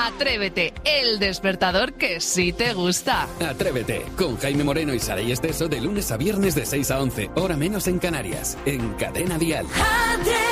Atrévete, el despertador que sí te gusta. Atrévete, con Jaime Moreno y Saray Esteso de lunes a viernes de 6 a 11, hora menos en Canarias, en Cadena Dial. Atrévete.